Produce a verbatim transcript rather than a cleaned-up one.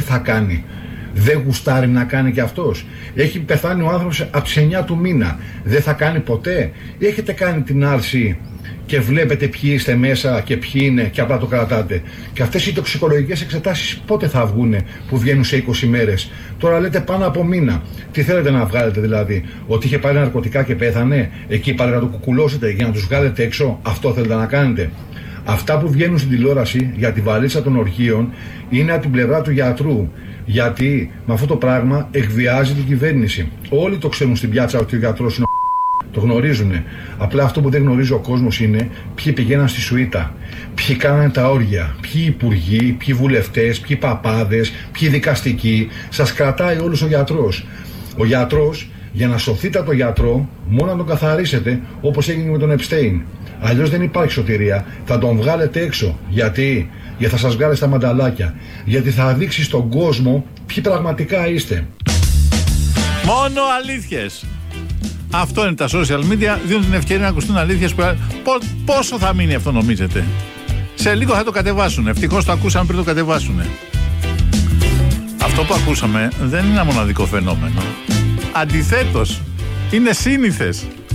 θα κάνει? Δεν γουστάρει να κάνει και αυτός? Έχει πεθάνει ο άνθρωπος από τις εννιά του μήνα. Δεν θα κάνει ποτέ? Έχετε κάνει την άρση και βλέπετε ποιοι είστε μέσα και ποιοι είναι και απλά το κρατάτε? Και αυτές οι τοξικολογικές εξετάσεις πότε θα βγούνε, που βγαίνουν σε είκοσι μέρες? Τώρα λέτε πάνω από μήνα. Τι θέλετε να βγάλετε δηλαδή? Ότι είχε πάρει ναρκωτικά και πέθανε? Εκεί πάρε να το κουκουλώσετε για να τους βγάλετε έξω? Αυτό θέλετε να κάνετε? Αυτά που βγαίνουν στην τηλεόραση για τη βαλίτσα των οργείων είναι από την πλευρά του γιατρού. Γιατί με αυτό το πράγμα εκβιάζει την κυβέρνηση. Όλοι το ξέρουν στην πιάτσα ότι ο γιατρός είναι ο... Το γνωρίζουνε. Απλά αυτό που δεν γνωρίζει ο κόσμος είναι ποιοι πηγαίναν στη σουίτα, ποιοι κάνανε τα όργια, ποιοι υπουργοί, ποιοι βουλευτές, ποιοι παπάδες, ποιοι δικαστικοί. Σας κρατάει όλους ο γιατρός. Ο γιατρός, για να σωθείτε το γιατρό, μόνο να τον καθαρίσετε, όπως έγινε με τον Επστέιν. Αλλιώς δεν υπάρχει σωτηρία. Θα τον βγάλετε έξω. Γιατί? Γιατί θα σας βγάλει στα μανταλάκια. Γιατί θα δείξει στον κόσμο ποιοι πραγματικά είστε. Μόνο αλήθειες. Αυτό είναι τα social media. Δίνουν την ευκαιρία να ακουστούν αλήθειες. Που... Πόσο θα μείνει αυτό νομίζετε? Σε λίγο θα το κατεβάσουν. Ευτυχώς το ακούσαμε πριν το κατεβάσουν. Αυτό που ακούσαμε δεν είναι ένα μοναδικό φαινόμενο. Αντιθέτως, είναι σύνηθες.